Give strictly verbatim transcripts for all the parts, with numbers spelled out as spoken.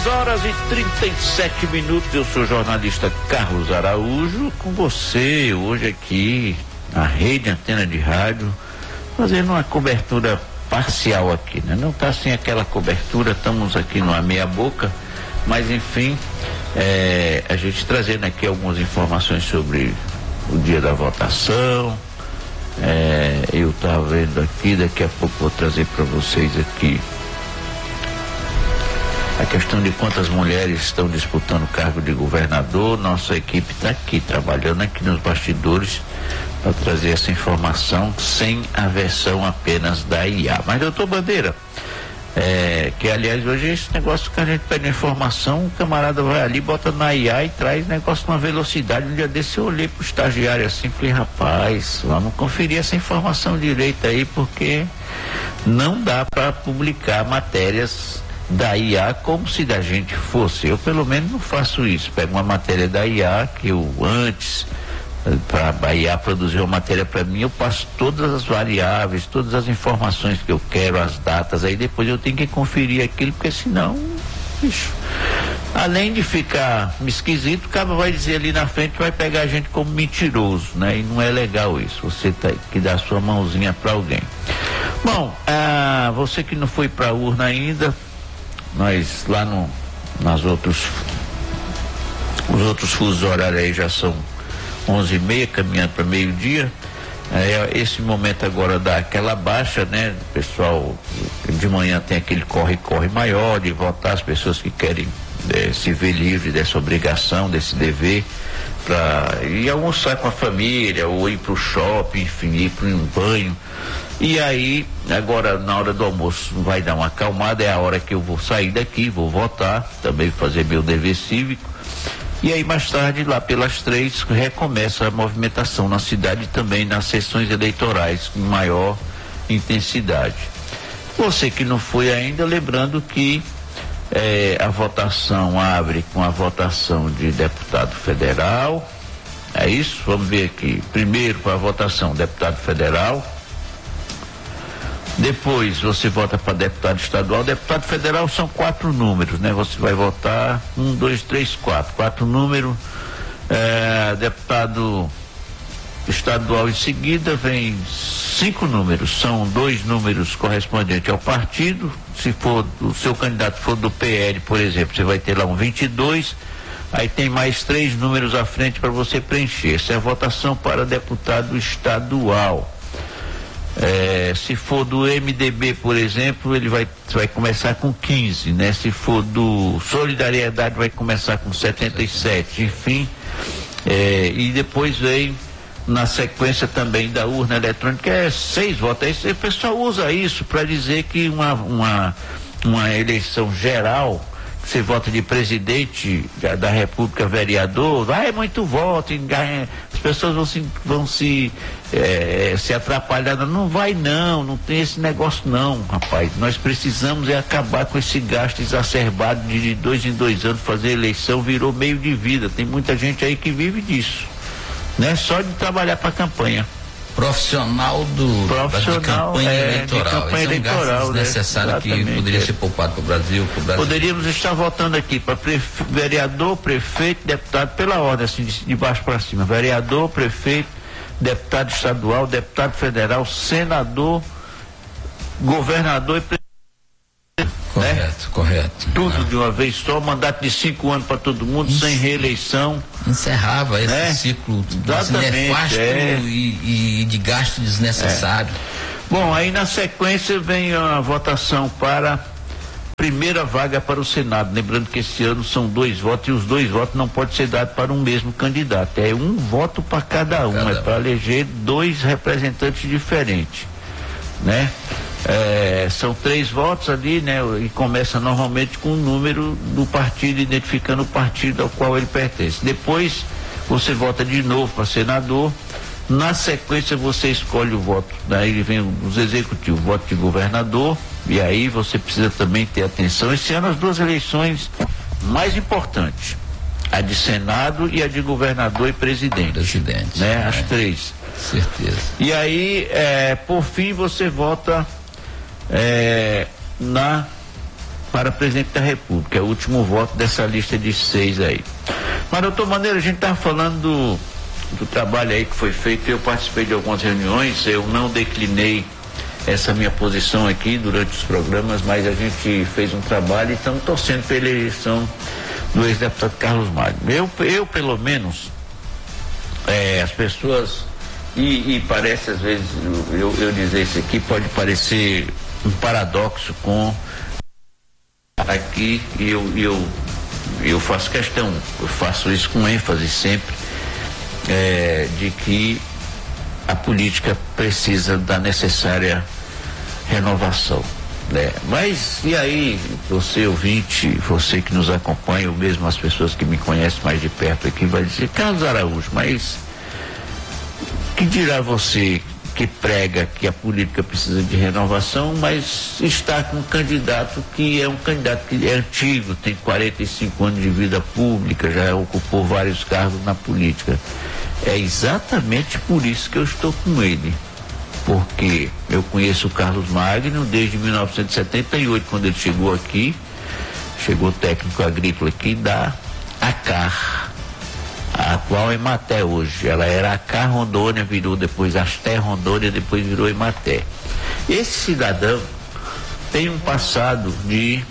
horas e trinta e sete minutos, eu sou o jornalista Carlos Araújo, com você hoje aqui na Rede Antena de Rádio, fazendo uma cobertura parcial aqui, né? Não está sem aquela cobertura, estamos aqui numa meia boca, mas enfim, é, a gente trazendo aqui algumas informações sobre o dia da votação. É, eu estava vendo aqui, daqui a pouco vou trazer para vocês aqui a questão de quantas mulheres estão disputando o cargo de governador. Nossa equipe está aqui, trabalhando aqui nos bastidores para trazer essa informação sem a versão apenas da I A. Mas, doutor Bandeira, é, que aliás hoje esse negócio que a gente pede informação, o camarada vai ali, bota na I A e traz negócio com uma velocidade. Um dia desse eu olhei pro estagiário assim, falei, rapaz, vamos conferir essa informação direito aí, porque não dá para publicar matérias da I A como se da gente fosse. Eu pelo menos não faço isso, pego uma matéria da I A que eu antes, para a I A produzir uma matéria para mim, eu passo todas as variáveis, todas as informações que eu quero, as datas, aí depois eu tenho que conferir aquilo, porque senão, bicho, além de ficar esquisito, o cara vai dizer ali na frente, vai pegar a gente como mentiroso, né? E não é legal isso, você tem que dar sua mãozinha para alguém. Bom, ah, você que não foi para a urna ainda, nós lá no, nas outros, os outros fusos horários aí já são onze e meia, caminhando para meio-dia. É, esse momento agora dá aquela baixa, né? O pessoal de manhã tem aquele corre-corre maior de votar, as pessoas que querem é, se ver livre dessa obrigação, desse dever, para ir almoçar com a família, ou ir para o shopping, enfim, ir para um banho. E aí, agora na hora do almoço vai dar uma acalmada, é a hora que eu vou sair daqui, vou votar, também fazer meu dever cívico. E aí mais tarde, lá pelas três, recomeça a movimentação na cidade, também nas sessões eleitorais com maior intensidade. Você que não foi ainda, lembrando que eh, a votação abre com a votação de deputado federal. É isso? Vamos ver aqui. Primeiro para a votação deputado federal. Depois você vota para deputado estadual. Deputado federal são quatro números, né? Você vai votar um, dois, três, quatro. Quatro números. É, deputado estadual em seguida vem cinco números. São dois números correspondentes ao partido. Se for o seu candidato for do P L, por exemplo, você vai ter lá um vinte e dois. Aí tem mais três números à frente para você preencher. Essa é a votação para deputado estadual. É, se for do M D B, por exemplo, ele vai, vai começar com quinze, né? Se for do Solidariedade, vai começar com setenta e sete, enfim. É, e depois vem na sequência também da urna eletrônica, é seis votos. Aí o pessoal usa isso para dizer que uma, uma, uma eleição geral, que você vota de presidente da, da República, vereador, vai muito voto, enganha, as pessoas vão se, vão se, é, se atrapalhar. Não vai não, não tem esse negócio não, rapaz. Nós precisamos é acabar com esse gasto exacerbado de, de dois em dois anos fazer eleição, virou meio de vida. Tem muita gente aí que vive disso, né? Só de trabalhar para a campanha. Profissional do Profissional, de campanha é, eleitoral. de campanha Esse eleitoral, é um gasto desnecessário, né? Que poderia é. ser poupado para o Brasil, pro Brasil. Poderíamos estar votando aqui para prefe... vereador, prefeito, deputado, pela ordem, assim, de, de baixo para cima. Vereador, prefeito, deputado estadual, deputado federal, senador, governador e presidente. Correto, né? correto. Tudo ah. de uma vez só, mandato de cinco anos para todo mundo, isso, sem reeleição. Encerrava esse né? ciclo Exatamente, nefasto é. e, e de gasto desnecessário. É. Bom, aí na sequência vem a votação para primeira vaga para o Senado. Lembrando que esse ano são dois votos e os dois votos não podem ser dados para um mesmo candidato. É um voto para cada um, cada é para eleger dois representantes diferentes, né? É, são três votos ali, né? E começa normalmente com o número do partido, identificando o partido ao qual ele pertence. Depois você vota de novo para senador. Na sequência você escolhe o voto, daí vem os executivos, o voto de governador, e aí você precisa também ter atenção. Esse ano as duas eleições mais importantes, a de Senado e a de governador e presidente. Presidente. Né? É. As três. Certeza. E aí, é, por fim, você vota é, na para presidente da República, é o último voto dessa lista de seis aí. Mas, doutor Bandeira, a gente estava falando do, do trabalho aí que foi feito, eu participei de algumas reuniões, eu não declinei essa minha posição aqui durante os programas, mas a gente fez um trabalho e estamos torcendo pela eleição do ex-deputado Carlos Magno. Eu, eu pelo menos, é, as pessoas, e, e parece às vezes, eu, eu dizer isso aqui, pode parecer um paradoxo com aqui, e eu, eu, eu faço questão, eu faço isso com ênfase sempre, é, de que a política precisa da necessária renovação, né? Mas e aí, você ouvinte, você que nos acompanha, ou mesmo as pessoas que me conhecem mais de perto aqui, vai dizer: Carlos Araújo, mas que dirá você que prega que a política precisa de renovação, mas está com um candidato que é um candidato que é antigo, tem quarenta e cinco anos de vida pública, já ocupou vários cargos na política. É exatamente por isso que eu estou com ele, porque eu conheço o Carlos Magno desde mil novecentos e setenta e oito, quando ele chegou aqui, chegou técnico agrícola aqui da ACAR, a atual Ematé hoje. Ela era ACAR Rondônia, virou depois Aster Rondônia, depois virou Ematé. Esse cidadão tem um passado de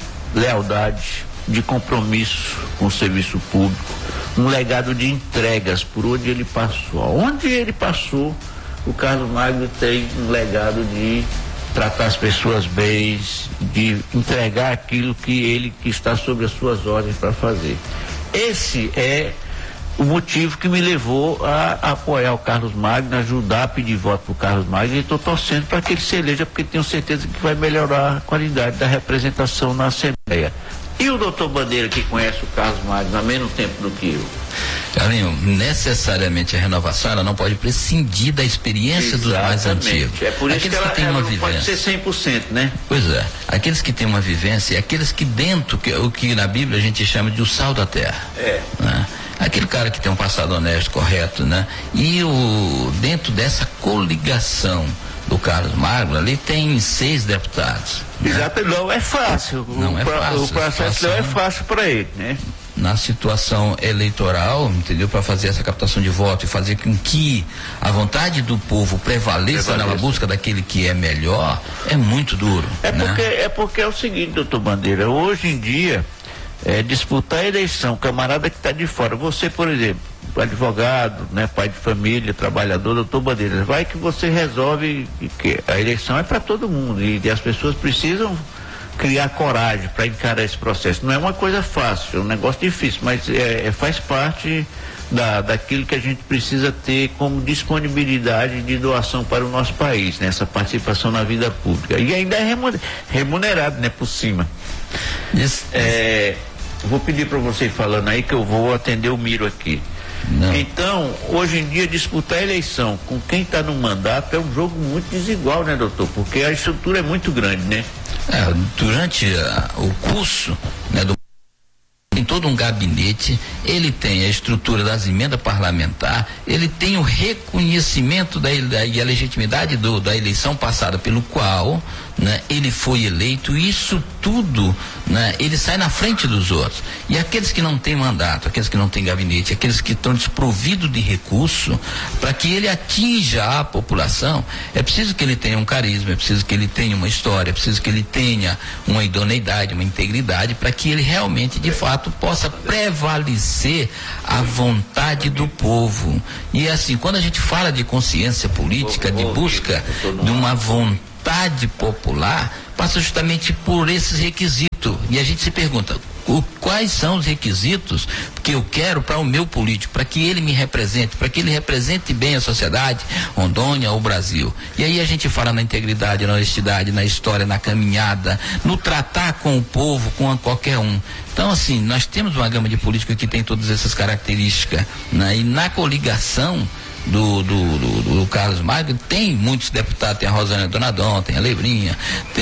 lealdade, de compromisso com o serviço público, um legado de entregas por onde ele passou. Onde ele passou, o Carlos Magno tem um legado de tratar as pessoas bem, de entregar aquilo que ele que está sobre as suas ordens para fazer. Esse é o motivo que me levou a, a apoiar o Carlos Magno, ajudar a pedir voto para o Carlos Magno, e estou torcendo para que ele se eleja, porque tenho certeza que vai melhorar a qualidade da representação na Assembleia. E o doutor Bandeira, que conhece o Carlos Magno há menos tempo do que eu? Carlinho, necessariamente a renovação, ela não pode prescindir da experiência dos mais antigos. É por isso aqueles que ela, que têm ela uma não vivência. Pode ser cem por cento, né? Pois é, aqueles que têm uma vivência, aqueles que dentro, que, o que na Bíblia a gente chama de o sal da terra. É. Né? Aquele cara que tem um passado honesto, correto, né? E o, dentro dessa coligação do Carlos Magno, ali tem seis deputados. Né? Exato, não é fácil. Não o, é fácil. O processo não é fácil para ele, né? Na situação eleitoral, entendeu? Para fazer essa captação de voto e fazer com que a vontade do povo prevaleça, prevaleça. na busca daquele que é melhor, é muito duro. É, né? porque, é porque é o seguinte, doutor Bandeira, hoje em dia, é, disputar a eleição, camarada que está de fora, você, por exemplo, advogado, né, pai de família, trabalhador, doutor Bandeira, vai que você resolve que a eleição é para todo mundo, e, e as pessoas precisam criar coragem para encarar esse processo. Não é uma coisa fácil, é um negócio difícil, mas é, é, faz parte da, daquilo que a gente precisa ter como disponibilidade de doação para o nosso país, né? Essa participação na vida pública. E ainda é remunerado, né, por cima. Isso. É, vou pedir para você ir falando aí que eu vou atender o Miro aqui. Não. Então, hoje em dia, disputar a eleição com quem está no mandato é um jogo muito desigual, né, doutor? Porque a estrutura é muito grande, né? É, durante a, o curso, né, do tem todo um gabinete, ele tem a estrutura das emendas parlamentares, ele tem o reconhecimento da, da e a legitimidade do, da eleição passada pelo qual, né, ele foi eleito. Isso tudo, né, ele sai na frente dos outros. E aqueles que não têm mandato, aqueles que não têm gabinete, aqueles que estão desprovidos de recurso, para que ele atinja a população, é preciso que ele tenha um carisma, é preciso que ele tenha uma história, é preciso que ele tenha uma idoneidade, uma integridade, para que ele realmente, de fato, possa prevalecer a vontade do povo. E assim, quando a gente fala de consciência política, de busca de uma vontade popular, passa justamente por esses requisitos. E a gente se pergunta, o, quais são os requisitos que eu quero para o meu político, para que ele me represente, para que ele represente bem a sociedade, Rondônia ou Brasil. E aí a gente fala na integridade, na honestidade, na história, na caminhada, no tratar com o povo, com qualquer um. Então, assim, nós temos uma gama de políticos que tem todas essas características, né? E na coligação do, do, do, do Carlos Magno tem muitos deputados, tem a Rosângela Donadon, tem a Lebrinha,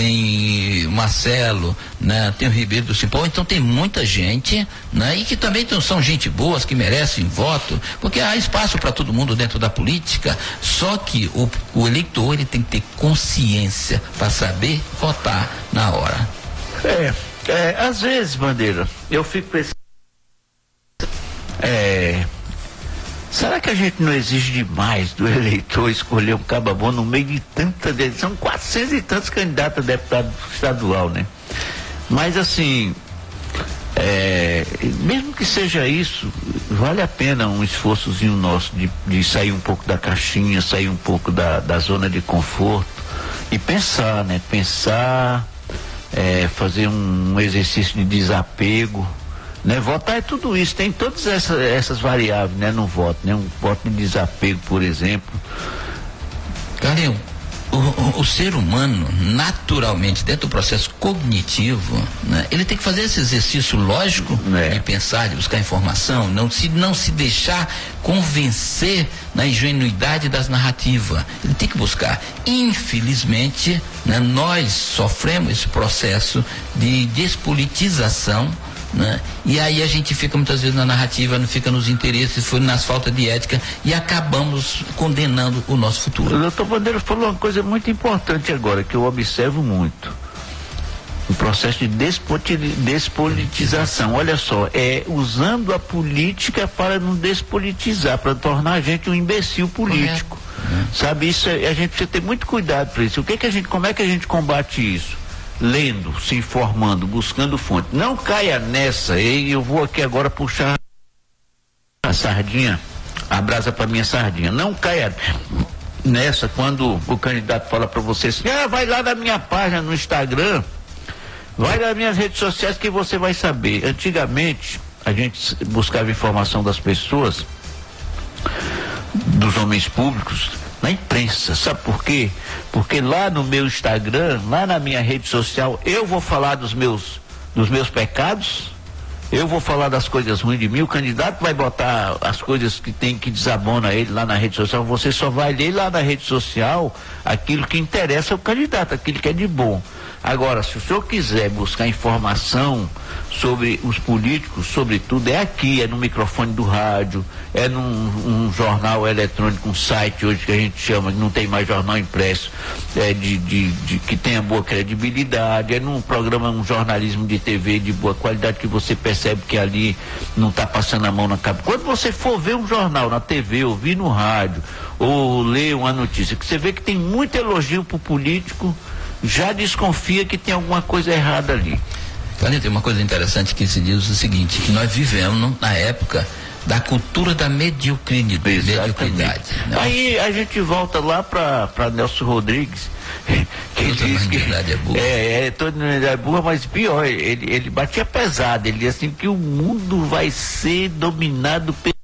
tem o Marcelo, né? Tem o Ribeiro do Cipó, então tem muita gente, né? E que também tem, são gente boas, que merecem voto, porque há espaço para todo mundo dentro da política, só que o, o eleitor, ele tem que ter consciência para saber votar na hora. É, É, às vezes, Bandeira, eu fico pensando, é, será que a gente não exige demais do eleitor escolher um caba bom no meio de tanta, são quatrocentos e tantos candidatos a deputado estadual, né? Mas assim, é, mesmo que seja isso, vale a pena um esforçozinho nosso de, de sair um pouco da caixinha, sair um pouco da, da zona de conforto e pensar, né? Pensar, é, fazer um, um exercício de desapego, né? Votar é tudo isso, tem todas essas, essas variáveis, né? No voto, né? Um voto de desapego, por exemplo. Carlinhos, o, o, o ser humano, naturalmente, dentro do processo cognitivo, né? Ele tem que fazer esse exercício lógico, é, de pensar, de buscar informação, não se, não se deixar convencer na ingenuidade das narrativas. Ele tem que buscar. Infelizmente, né, nós sofremos esse processo de despolitização, né? E aí a gente fica muitas vezes na narrativa, não fica nos interesses, foi nas faltas de ética e acabamos condenando o nosso futuro. O doutor Bandeira falou uma coisa muito importante agora, que eu observo muito. O processo de despolitização. Olha só, é usando a política para não despolitizar, para tornar a gente um imbecil político. Correto. Sabe, isso é, a gente precisa ter muito cuidado para isso. O que que a gente, como é que a gente combate isso? Lendo, se informando, buscando fonte. Não caia nessa, e eu vou aqui agora puxar a sardinha, a brasa para minha sardinha. Não caia nessa quando o candidato fala para você assim, ah, vai lá na minha página no Instagram, vai nas minhas redes sociais que você vai saber. Antigamente, a gente buscava informação das pessoas, dos homens públicos, na imprensa. Sabe por quê? Porque lá no meu Instagram, lá na minha rede social, eu vou falar dos meus, dos meus pecados, eu vou falar das coisas ruins de mim, o candidato vai botar as coisas que tem que desabona ele lá na rede social, você só vai ler lá na rede social aquilo que interessa ao candidato, aquilo que é de bom. Agora, se o senhor quiser buscar informação sobre os políticos, sobretudo, é aqui, é no microfone do rádio, é num um jornal eletrônico, um site hoje que a gente chama, não tem mais jornal impresso, é de, de, de, que tenha boa credibilidade, é num programa, um jornalismo de T V de boa qualidade, que você percebe que ali não está passando a mão na cabeça. Quando você for ver um jornal na T V, ouvir no rádio, ou ler uma notícia, que você vê que tem muito elogio para o político, já desconfia que tem alguma coisa errada ali. Olha, tem uma coisa interessante que se diz o seguinte, que nós vivemos na época da cultura da mediocridade. mediocridade né? Aí a gente volta lá para Nelson Rodrigues, que toda diz que é burra. É, é, toda humanidade é burra, mas pior, ele, ele batia pesado, ele dizia assim que o mundo vai ser dominado pelo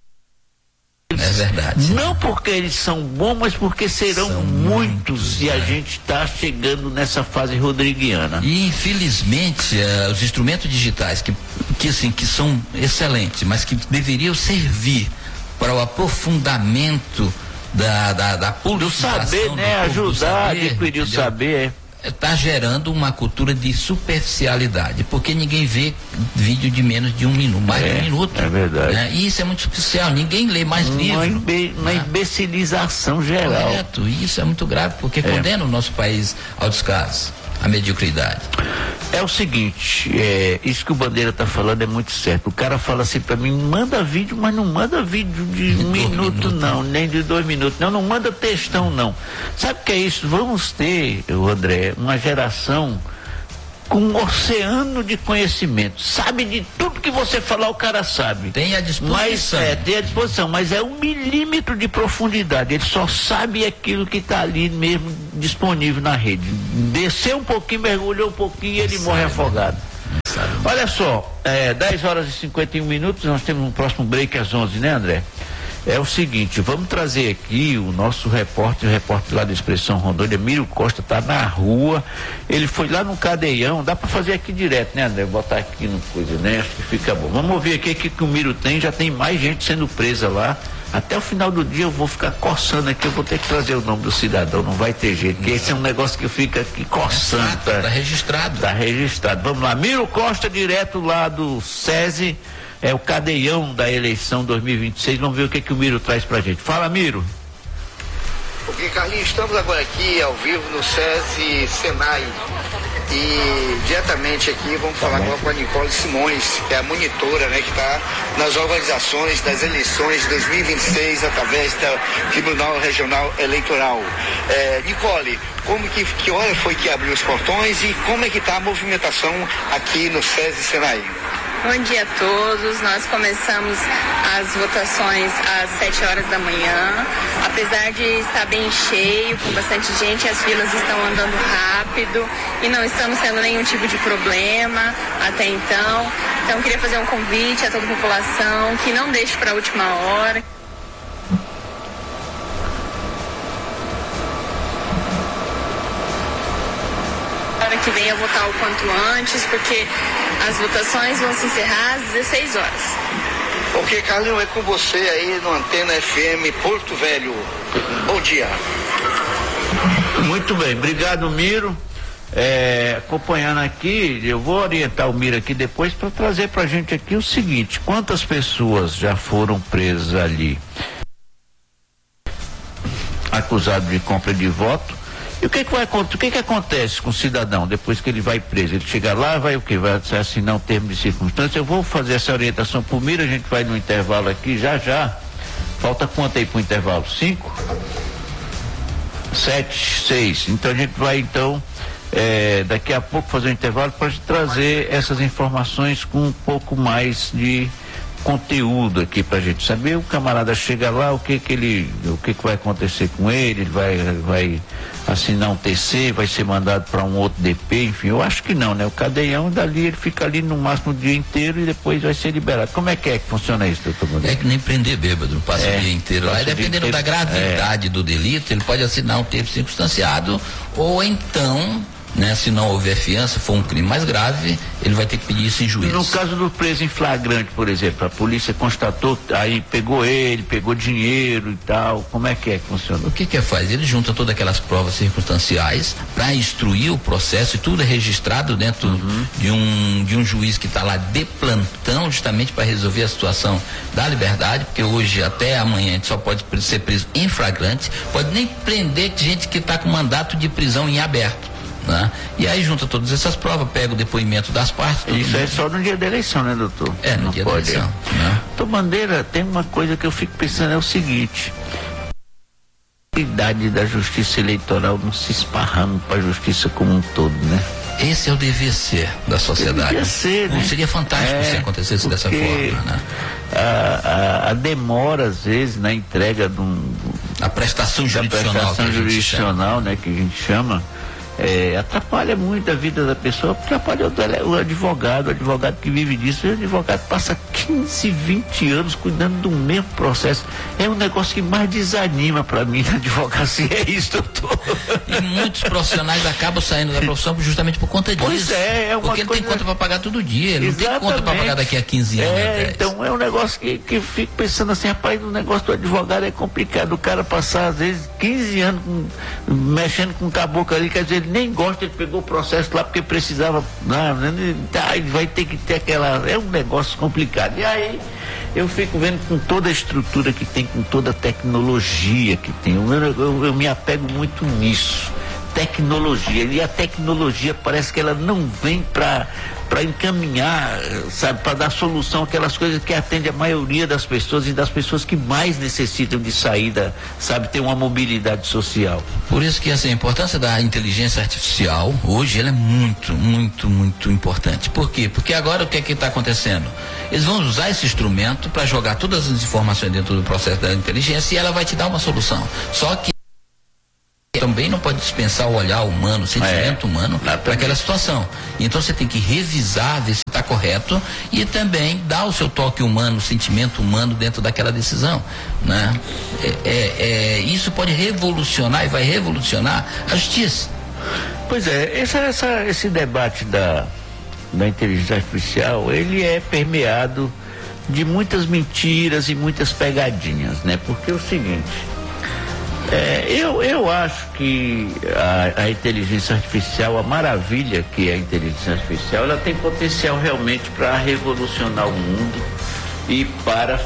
É verdade. Não porque eles são bons, mas porque serão são muitos, muitos e a gente está chegando nessa fase rodriguiana. E infelizmente uh, os instrumentos digitais que, que, assim, que são excelentes, mas que deveriam servir para o aprofundamento da, da, da politização, do saber, né? Ajudar, adquirir o saber. Está gerando uma cultura de superficialidade, porque ninguém vê vídeo de menos de um minuto, mais é, de um minuto. É verdade. Né? E isso é muito superficial, ninguém lê mais uma livro. Imbe, uma né? imbecilização geral. Correto, e isso é muito grave, porque é. condena o nosso país ao descaso, à mediocridade. É o seguinte, é, isso que o Bandeira está falando é muito certo. O cara fala assim para mim, manda vídeo, mas não manda vídeo de, de um minuto minutos. não, nem de dois minutos, não, não manda textão não. Sabe o que é isso? Vamos ter, o André, uma geração com um oceano de conhecimento, sabe de tudo que você falar, o cara sabe. Tem à disposição. Mas, é, tem à disposição, mas é um milímetro de profundidade, ele só sabe aquilo que está ali mesmo disponível na rede. Desceu um pouquinho, mergulhou um pouquinho e ele sabe, morre afogado. Olha só, é, dez horas e cinquenta e um minutos, nós temos um próximo break às onze, né, André? É o seguinte, vamos trazer aqui o nosso repórter, o repórter lá da Expressão Rondônia, Mírio Costa, tá na rua, ele foi lá no Cadeião, dá para fazer aqui direto, né, André? Botar aqui no coisa, né? Acho que fica bom. Vamos ouvir aqui o que, que o Mírio tem, já tem mais gente sendo presa lá. Até o final do dia eu vou ficar coçando aqui, eu vou ter que trazer o nome do cidadão, não vai ter jeito, porque esse é um negócio que eu fico aqui coçando. Tá, tá registrado. Tá registrado. Vamos lá, Mírio Costa, direto lá do SESI, é o cadeião da eleição dois mil e vinte e seis, vamos ver o que, que o Miro traz pra gente. Fala, Miro. Ok, Carlinhos, estamos agora aqui ao vivo no SESI Senai, e diretamente aqui vamos falar agora com a Nicole Simões, que é a monitora, né, que está nas organizações das eleições de dois mil e vinte e seis através do Tribunal Regional Eleitoral. É, Nicole, como que, que hora foi que abriu os portões e como é que está a movimentação aqui no SESI Senai? Bom dia a todos. Nós começamos as votações às sete horas da manhã. Apesar de estar bem cheio, com bastante gente, as filas estão andando rápido e não estamos tendo nenhum tipo de problema até então. Então, eu queria fazer um convite a toda a população que não deixe para a última hora. Que venha votar o quanto antes, porque as votações vão se encerrar às dezesseis horas. Ok, Carlinhos, é com você aí no Antena F M Porto Velho. Bom dia. Muito bem, obrigado, Miro. É, acompanhando aqui, eu vou orientar o Miro aqui depois para trazer para a gente aqui o seguinte: quantas pessoas já foram presas ali acusadas de compra de voto? E o que que vai acontecer? O que que acontece com o cidadão depois que ele vai preso? Ele chega lá, vai o quê? Vai assinar um termo de circunstância. Eu vou fazer essa orientação por Mira, a gente vai no intervalo aqui já já. Falta quanto aí pro intervalo? Cinco? Sete, seis. Então a gente vai então é, daqui a pouco fazer um intervalo para trazer essas informações com um pouco mais de conteúdo aqui pra gente saber. O camarada chega lá, o que que ele, o que que vai acontecer com ele, ele vai, vai assinar um T C, vai ser mandado para um outro D P, enfim, eu acho que não, né? O cadeião dali, ele fica ali no máximo o dia inteiro e depois vai ser liberado. Como é que é que funciona isso, doutor Moreira? É que nem prender bêbado, passa é, o dia inteiro lá, e dependendo inteiro, da gravidade é. do delito, ele pode assinar um termo circunstanciado, ou então, né, se não houver fiança, for um crime mais grave, ele vai ter que pedir isso em juízo. No caso do preso em flagrante, por exemplo, a polícia constatou, aí pegou ele, pegou dinheiro e tal, como é que é que funciona? O que que faz? Ele junta todas aquelas provas circunstanciais para instruir o processo, e tudo é registrado dentro uhum. de um de um juiz que está lá de plantão, justamente para resolver a situação da liberdade, porque hoje até amanhã a gente só pode ser preso em flagrante, pode nem prender gente que está com mandato de prisão em aberto. Né? E aí junta todas essas provas, pega o depoimento das partes. Isso mundo. É só no dia da eleição, né, doutor? É, no Não dia pode. da eleição. Né? Doutor Bandeira, tem uma coisa que eu fico pensando, é o seguinte: a idade da justiça eleitoral não se esparrando para a justiça como um todo, né? Esse é o dever ser da sociedade. Deveria ser, né? Não seria fantástico é, se acontecesse dessa forma, né? A, a, a demora, às vezes, na entrega de um, a prestação jurisdicional, prestação que a gente jurisdicional chama. né, que a gente chama. É, atrapalha muito a vida da pessoa, atrapalha o, o advogado, o advogado que vive disso. O advogado passa quinze, vinte anos cuidando do mesmo processo. É um negócio que mais desanima para mim na advocacia, é isso, doutor. E muitos profissionais acabam saindo da profissão justamente por conta disso. Pois é, é uma porque ele coisa... tem conta para pagar todo dia, ele Exatamente. não tem conta para pagar daqui a quinze anos. É, né, então é um negócio que, que eu fico pensando assim, rapaz, o negócio do advogado é complicado. O cara passar, às vezes, quinze anos com, mexendo com o caboclo ali, quer dizer, ele nem gosta, ele pegou o processo lá porque precisava, não, tá, ele vai ter que ter aquela, é um negócio complicado. E aí eu fico vendo com toda a estrutura que tem, com toda a tecnologia que tem, eu, eu, eu me apego muito nisso, tecnologia, e a tecnologia parece que ela não vem para para encaminhar, sabe, para dar solução àquelas coisas que atende a maioria das pessoas e das pessoas que mais necessitam de saída, sabe, ter uma mobilidade social. Por isso que assim, a importância da inteligência artificial hoje ela é muito, muito, muito importante. Por quê? Porque agora o que é que está acontecendo? Eles vão usar esse instrumento para jogar todas as informações dentro do processo da inteligência e ela vai te dar uma solução. Só que também não pode dispensar o olhar humano, o sentimento é, humano para aquela situação. Então você tem que revisar, ver se está correto e também dar o seu toque humano, o sentimento humano dentro daquela decisão, né? É, é, é, isso pode revolucionar e vai revolucionar a justiça. Pois é, essa, essa, esse debate da, da inteligência artificial, ele é permeado de muitas mentiras e muitas pegadinhas, né? Porque é o seguinte... É, eu, eu acho que a, a inteligência artificial, a maravilha que é a inteligência artificial, ela tem potencial realmente para revolucionar o mundo e para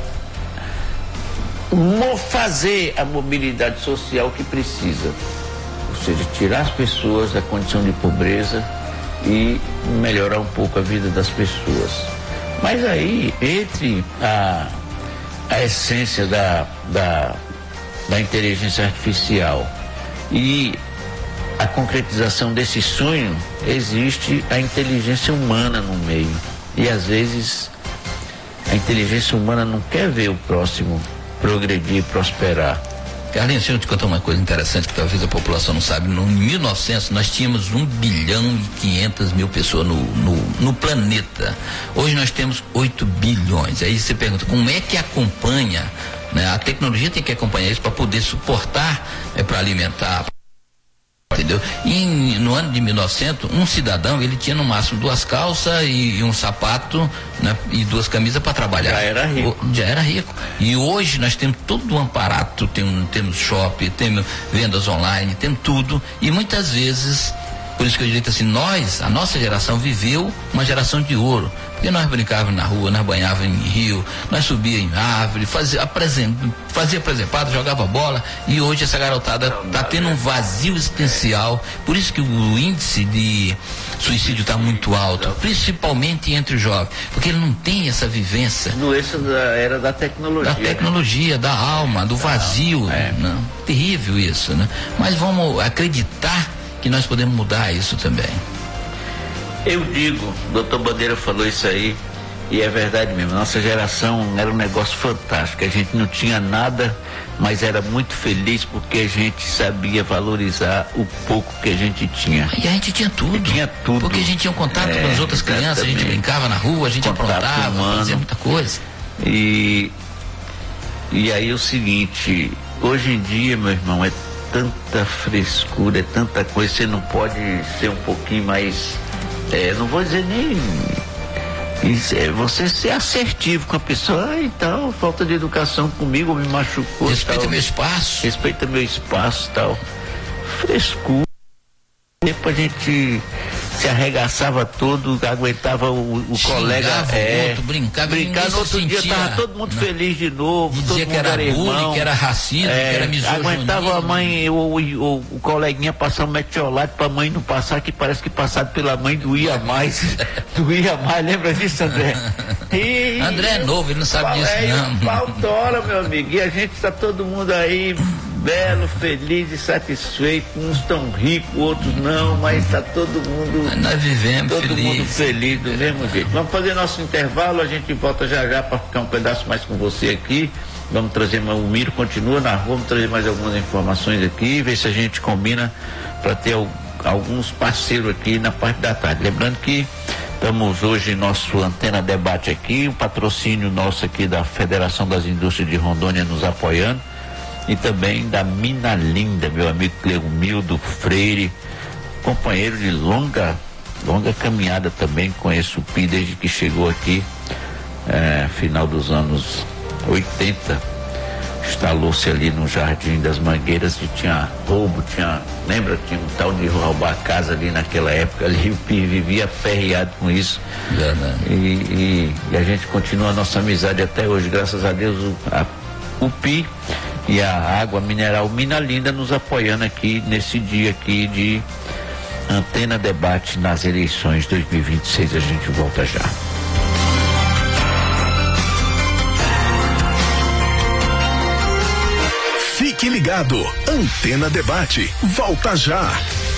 fazer a mobilidade social que precisa. Ou seja, tirar as pessoas da condição de pobreza e melhorar um pouco a vida das pessoas. Mas aí, entre a, a essência da, da, da inteligência artificial e a concretização desse sonho, existe a inteligência humana no meio. E às vezes a inteligência humana não quer ver o próximo progredir e prosperar. Carlinhos, deixa eu te contar uma coisa interessante que talvez a população não sabe. No mil e novecentos nós tínhamos um bilhão e quinhentas mil pessoas no, no, no planeta. Hoje nós temos oito bilhões. Aí você pergunta, como é que acompanha, né? A tecnologia tem que acompanhar isso para poder suportar, é, para alimentar. Entendeu? E no ano de mil e novecentos, um cidadão, ele tinha no máximo duas calças e, e um sapato, né, e duas camisas para trabalhar. Já era rico. O, já era rico. E hoje nós temos todo um aparato, tem, temos shopping, temos vendas online, temos tudo. E muitas vezes, por isso que eu digo assim, nós, a nossa geração viveu uma geração de ouro. Porque nós brincávamos na rua, nós banhávamos em rio, nós subíamos em árvore, fazia, apresent, fazia apresentado, jogava bola, e hoje essa garotada está tendo um vazio existencial. Por isso que o índice de suicídio está muito alto, principalmente entre os jovens, porque ele não tem essa vivência. Doença da era da tecnologia. Da tecnologia, né? Da alma, do vazio. É. Né? Terrível isso, né? Mas vamos acreditar que nós podemos mudar isso também. Eu digo, o doutor Bandeira falou isso aí, e é verdade mesmo, nossa geração era um negócio fantástico, a gente não tinha nada, mas era muito feliz porque a gente sabia valorizar o pouco que a gente tinha. E a gente tinha tudo. E tinha tudo. Porque a gente tinha um contato é, com as outras exatamente. crianças, a gente brincava na rua, a gente contato aprontava, humano. Fazia muita coisa. E, e aí o seguinte, hoje em dia, meu irmão, é tanta frescura, é tanta coisa, você não pode ser um pouquinho mais... É, não vou dizer nem isso, é você ser assertivo com a pessoa. Ah, então, falta de educação comigo, me machucou. Respeita tal. meu espaço. Respeita meu espaço e tal. Frescura. Depois a gente se arregaçava todo, aguentava o, o colega. É, outro, brincava, brincava no outro dia, tava todo mundo não. feliz de novo. Dizia todo mundo que era, era bullying, irmão. que era racismo, é, que era misoginia. Aguentava a mãe, o, o, o, o coleguinha passar um metiolate pra mãe não passar, que parece que passado pela mãe doía mais. doía mais, lembra disso, André? E, André é novo, ele não sabe disso, é, não. Falta, meu amigo. E a gente está todo mundo aí belo, feliz e satisfeito, uns tão ricos, outros não, mas está todo mundo. Mas nós vivemos todo feliz. mundo feliz do mesmo jeito. Vamos fazer nosso intervalo, a gente volta já já para ficar um pedaço mais com você aqui. Vamos trazer, o Miro continua na rua, vamos trazer mais algumas informações aqui, ver se a gente combina para ter alguns parceiros aqui na parte da tarde. Lembrando que estamos hoje nosso Antena Debate aqui, um patrocínio nosso aqui da Federação das Indústrias de Rondônia nos apoiando. E também da Mina Linda, meu amigo Cleomildo Freire, companheiro de longa, longa caminhada também, conheço o Pi desde que chegou aqui, é, final dos anos oitenta, instalou-se ali no Jardim das Mangueiras e tinha roubo, tinha, lembra, tinha um tal de roubar a casa ali naquela época, ali o Pi vivia aperreado com isso. E, e, e a gente continua a nossa amizade até hoje, graças a Deus, o, a, o Pi e a água mineral Mina Linda nos apoiando aqui nesse dia aqui de Antena Debate nas eleições dois mil e vinte e seis. A gente volta já. Fique ligado, Antena Debate volta já.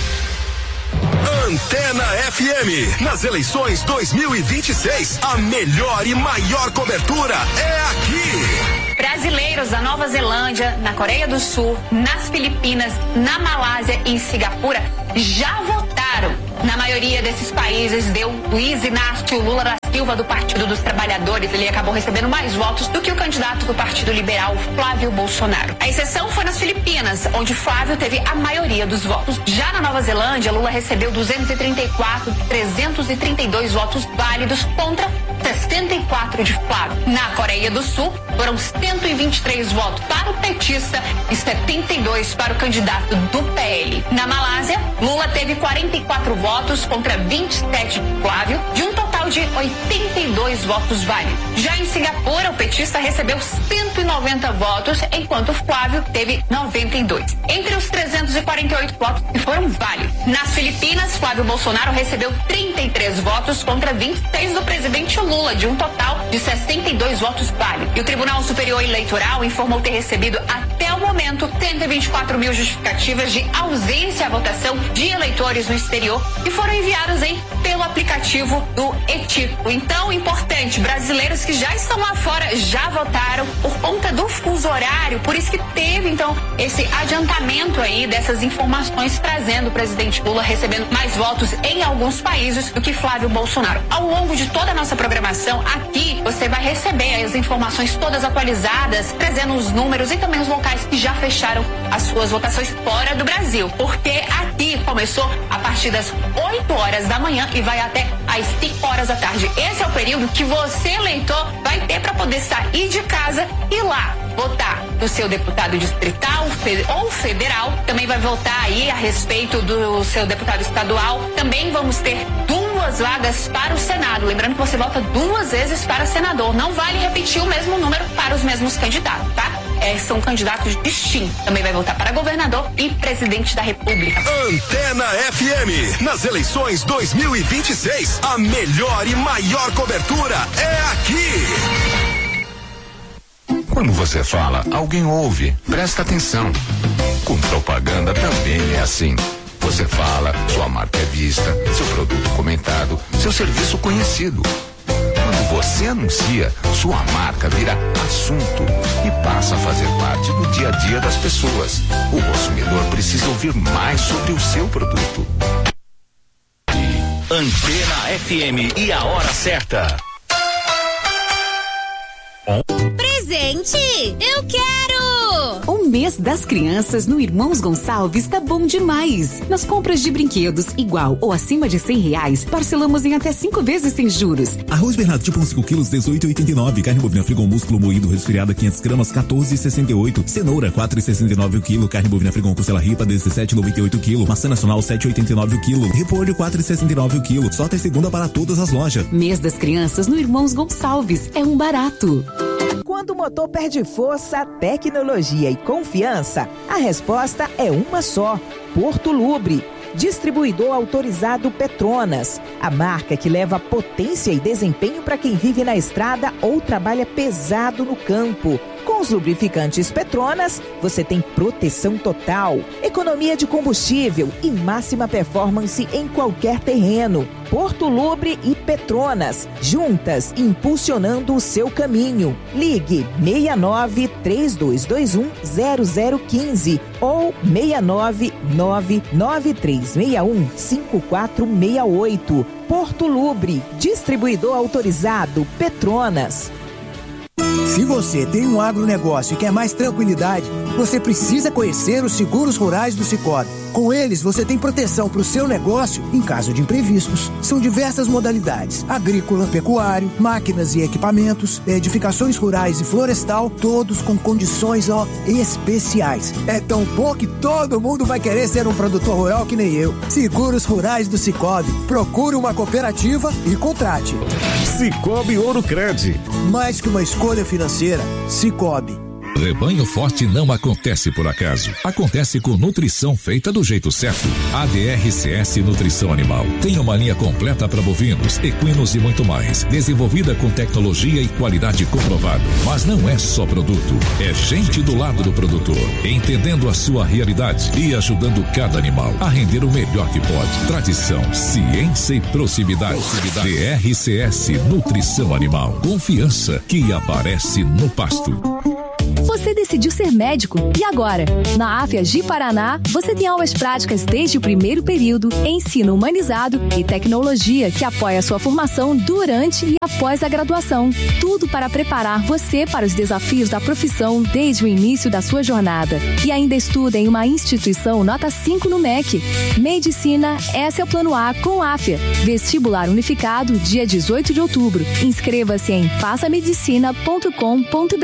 Antena F M, nas eleições dois mil e vinte e seis, a melhor e maior cobertura é aqui. Brasileiros da Nova Zelândia, na Coreia do Sul, nas Filipinas, na Malásia e em Singapura já votaram. Na maioria desses países deu Luiz Inácio Lula da Silva, do Partido dos Trabalhadores. Ele acabou recebendo mais votos do que o candidato do Partido Liberal, Flávio Bolsonaro. A exceção foi nas Filipinas, onde Flávio teve a maioria dos votos. Já na Nova Zelândia, Lula recebeu duzentos e trinta e quatro de trezentos e trinta e dois votos válidos contra sessenta e quatro de Flávio. Na Coreia do Sul, foram cento e vinte e três votos para o petista e setenta e dois para o candidato do P L. Na Malásia, Lula teve quarenta e quatro votos contra vinte e sete de Flávio, de um total total de oitenta e dois votos válidos. Já em Singapura, o petista recebeu cento e noventa votos, enquanto Flávio teve noventa e dois. Entre os trezentos e quarenta e oito votos que foram válidos. Nas Filipinas, Flávio Bolsonaro recebeu trinta e três votos contra vinte e seis do presidente Lula, de um total de sessenta e dois votos válidos. E o Tribunal Superior Eleitoral informou ter recebido até o momento cento e vinte e quatro mil justificativas de ausência à votação de eleitores no exterior que foram enviadas aí pelo aplicativo do Etico. Então, importante, brasileiros que já estão lá fora já votaram por conta do fuso horário, por isso que teve então esse adiantamento aí dessas informações, trazendo o presidente Lula recebendo mais votos em alguns países do que Flávio Bolsonaro. Ao longo de toda a nossa programação aqui, você vai receber as informações todas atualizadas, trazendo os números e também os locais que já fecharam as suas votações fora do Brasil, porque aqui começou a partir das oito horas da manhã e vai até às cinco horas da tarde. Esse é o período que você, eleitor, vai ter para poder sair de casa e ir lá votar no seu deputado distrital ou federal. Também vai votar aí a respeito do seu deputado estadual. Também vamos ter duas vagas para o Senado. Lembrando que você vota duas vezes para senador. Não vale repetir o mesmo número para os mesmos candidatos, tá? É, são candidatos distintos. Também vai votar para governador e presidente da República. Antena F M. Nas eleições dois mil e vinte e seis, a melhor e maior cobertura é aqui. Quando você fala, alguém ouve. Presta atenção. Com propaganda também é assim. Você fala, sua marca é vista, seu produto comentado, seu serviço conhecido. Quando você anuncia, sua marca vira assunto e passa a fazer parte do dia a dia das pessoas. O consumidor precisa ouvir mais sobre o seu produto. Antena F M e a hora certa. Presente! Eu quero! O mês das crianças no Irmãos Gonçalves tá bom demais. Nas compras de brinquedos igual ou acima de cem reais, parcelamos em até cinco vezes sem juros. Arroz Bernardo tipo cinco quilos, dezoito e oitenta e nove. Carne bovina frigon músculo moído resfriada quinhentas gramas, quatorze e sessenta e oito. Cenoura quatro e sessenta e nove o quilo. Carne bovina frigon costela ripa dezessete e noventa e oito o quilo. Maçã nacional sete e oitenta e nove o quilo. Repolho quatro e sessenta e nove o quilo. Só até segunda para todas as lojas. Mês das crianças no Irmãos Gonçalves é um barato. Quando o motor perde força, tecnologia e confiança, a resposta é uma só: Porto Lubre. Distribuidor autorizado Petronas, a marca que leva potência e desempenho para quem vive na estrada ou trabalha pesado no campo. Com os lubrificantes Petronas, você tem proteção total, economia de combustível e máxima performance em qualquer terreno. Porto Lubre e Petronas, juntas impulsionando o seu caminho. Ligue seis nove três dois dois um zero zero um cinco ou seis nove nove nove três seis um cinco quatro seis oito. Porto Lubre, distribuidor autorizado Petronas. Se você tem um agronegócio e quer mais tranquilidade, você precisa conhecer os seguros rurais do Sicoob. Com eles, você tem proteção para o seu negócio em caso de imprevistos. São diversas modalidades: agrícola, pecuário, máquinas e equipamentos, edificações rurais e florestal, todos com condições ó, especiais. É tão bom que todo mundo vai querer ser um produtor rural que nem eu. Seguros Rurais do Sicoob. Procure uma cooperativa e contrate. Sicoob Ouro Cred. Mais que uma escolha financeira, Sicoob. Rebanho forte não acontece por acaso. Acontece com nutrição feita do jeito certo. A D R C S Nutrição Animal tem uma linha completa para bovinos, equinos e muito mais. Desenvolvida com tecnologia e qualidade comprovada. Mas não é só produto. É gente do lado do produtor, entendendo a sua realidade e ajudando cada animal a render o melhor que pode. Tradição, ciência e proximidade. proximidade. D R C S Nutrição Animal. Confiança que aparece no pasto. Você decidiu ser médico e agora? Na A F A G Paraná, você tem aulas práticas desde o primeiro período, ensino humanizado e tecnologia que apoia a sua formação durante e após a graduação. Tudo para preparar você para os desafios da profissão desde o início da sua jornada. E ainda estuda em uma instituição nota cinco no M E C. Medicina, esse é o plano A com A F A. Vestibular unificado, dia dezoito de outubro. Inscreva-se em faça medicina ponto com ponto br.